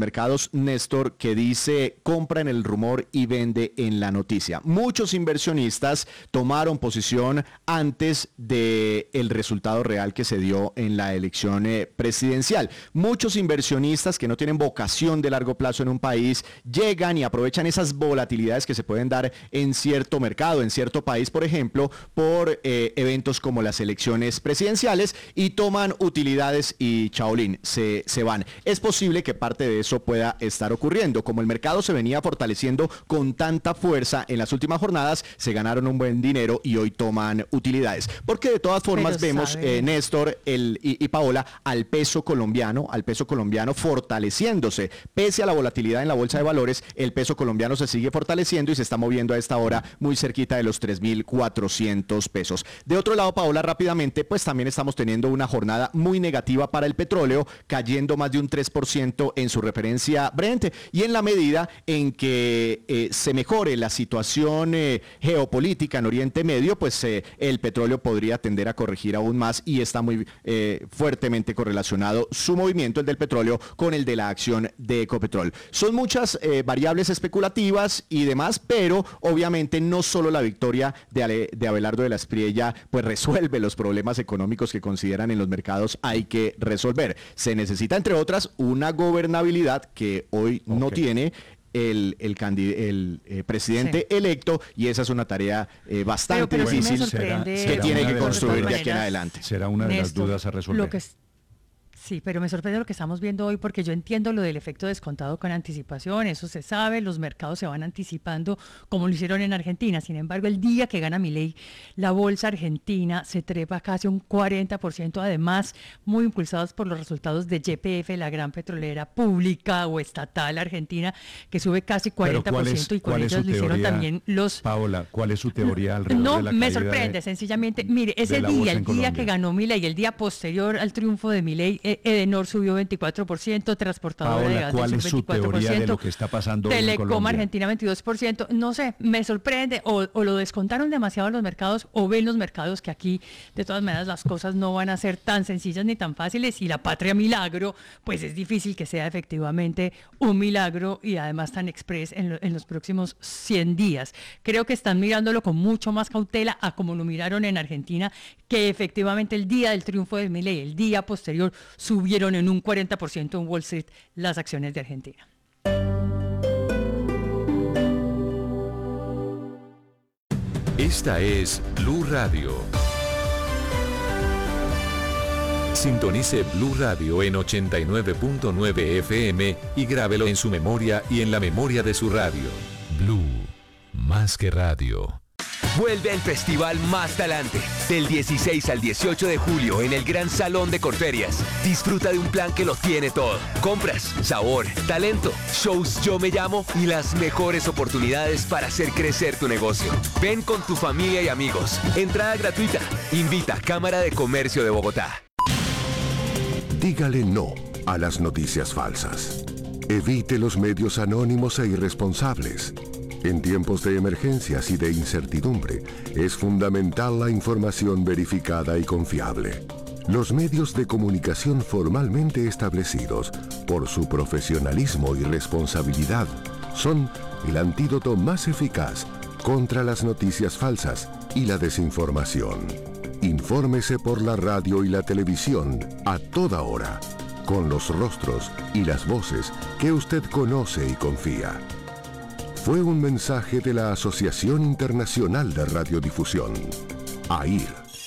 mercados, Néstor, que dice compra en el rumor y vende en la noticia. Muchos inversionistas tomaron posición antes del resultado real que se dio en la elección presidencial. Muchos inversionistas que no tienen vocación de largo plazo en un país llegan y aprovechan esas volatilidades que se pueden dar en cierto mercado, en cierto país, por ejemplo, por eventos como las elecciones presidenciales, y toman utilidades y chaolín, se van. Es posible que parte de eso pueda estar ocurriendo. Como el mercado se venía fortaleciendo con tanta fuerza en las últimas jornadas, se ganaron un buen dinero y hoy toman utilidades. Porque de todas formas vemos, Néstor y Paola, al peso colombiano fortaleciéndose. Pese a la volatilidad en la bolsa de valores, el peso colombiano se sigue fortaleciendo y se está moviendo a esta hora muy cerquita de los 3.400 pesos. De otro lado, Paola, rápidamente, pues también estamos teniendo una jornada muy negativa para el petróleo, cayendo más de un 3% en su referencia Brent, y en la medida en que se mejore la situación geopolítica en Oriente Medio, pues el petróleo podría tender a corregir aún más, y está muy fuertemente correlacionado su movimiento, el del petróleo, con el de la acción de Ecopetrol. Son muchas variables especulativas y demás, pero obviamente no solo la victoria de Abelardo de la Espriella pues resuelve los problemas económicos que consideran en los mercados hay que resolver. Se necesita, entre otras, una gobernabilidad que hoy no tiene el presidente electo, y esa es una tarea bastante difícil que tiene que construir de aquí en adelante. Será una de las dudas a resolver. Sí, pero me sorprende lo que estamos viendo hoy, porque yo entiendo lo del efecto descontado con anticipación, eso se sabe, los mercados se van anticipando como lo hicieron en Argentina. Sin embargo, el día que gana Milei, la bolsa argentina se trepa casi un 40%, además muy impulsados por los resultados de YPF, la gran petrolera pública o estatal argentina, que sube casi 40%, y con ellos lo hicieron también los... Paola, ¿cuál es su teoría alrededor de la caída? No, me sorprende, sencillamente, mire, ese día, el día que ganó Milei, el día posterior al triunfo de Milei, Edenor subió 24%, Transportadora de Gas ¿cuál es su 24%, teoría de lo que está pasando hoy en Telecom Colombia? Argentina 22%, no sé, me sorprende, o lo descontaron demasiado los mercados, o ven los mercados que aquí de todas maneras las cosas no van a ser tan sencillas ni tan fáciles, y la patria milagro, pues es difícil que sea efectivamente un milagro, y además tan express en los próximos 100 días. Creo que están mirándolo con mucho más cautela a como lo miraron en Argentina, que efectivamente el día del triunfo de Milei, el día posterior, subieron en un 40% en Wall Street las acciones de Argentina. Esta es Blue Radio. Sintonice Blue Radio en 89.9 FM y grábelo en su memoria y en la memoria de su radio. Blue, más que radio. Vuelve el festival Más Talante, del 16 al 18 de julio en el Gran Salón de Corferias. Disfruta de un plan que lo tiene todo: compras, sabor, talento, shows Yo Me Llamo y las mejores oportunidades para hacer crecer tu negocio. Ven con tu familia y amigos. Entrada gratuita. Invita Cámara de Comercio de Bogotá. Dígale no a las noticias falsas. Evite los medios anónimos e irresponsables. En tiempos de emergencias y de incertidumbre, es fundamental la información verificada y confiable. Los medios de comunicación formalmente establecidos, por su profesionalismo y responsabilidad, son el antídoto más eficaz contra las noticias falsas y la desinformación. Infórmese por la radio y la televisión a toda hora, con los rostros y las voces que usted conoce y confía. Fue un mensaje de la Asociación Internacional de Radiodifusión, AIR.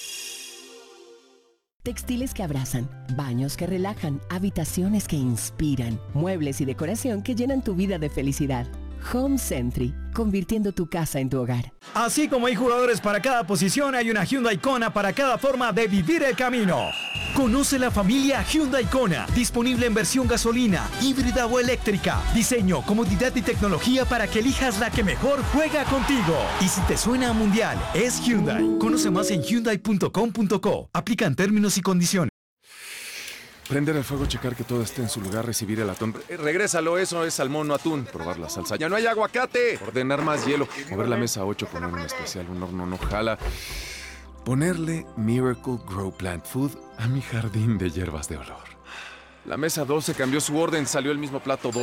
Textiles que abrazan, baños que relajan, habitaciones que inspiran, muebles y decoración que llenan tu vida de felicidad. Home Sentry, convirtiendo tu casa en tu hogar. Así como hay jugadores para cada posición, hay una Hyundai Kona para cada forma de vivir el camino. Conoce la familia Hyundai Kona, disponible en versión gasolina, híbrida o eléctrica. Diseño, comodidad y tecnología para que elijas la que mejor juega contigo. Y si te suena a mundial, es Hyundai. Conoce más en hyundai.com.co. Aplican términos y condiciones. Prender el fuego, checar que todo esté en su lugar, recibir el atún. Regrésalo, eso es salmón, no atún. Probar la salsa. ¡Ya no hay aguacate! Ordenar más hielo. Mover la mesa 8, poner un especial, un horno no jala. Ponerle Miracle Grow Plant Food a mi jardín de hierbas de olor. La mesa 12 cambió su orden, salió el mismo plato 2.